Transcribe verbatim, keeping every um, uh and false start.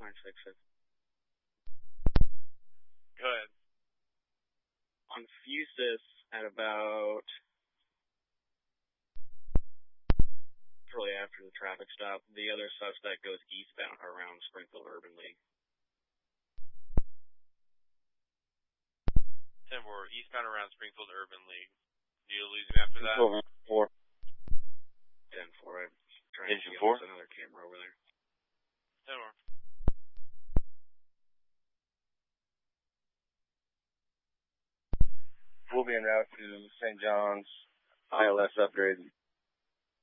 nine six six. Go ahead. On Fusus at about shortly after the traffic stop, the other suspect goes eastbound around Springfield Urban League. ten four, eastbound around Springfield Urban League. Do you lose him after that? four. ten four, I'm trying Engine to see if four? there's another camera over there. ten four. We'll be en route to Saint John's I L S upgrade.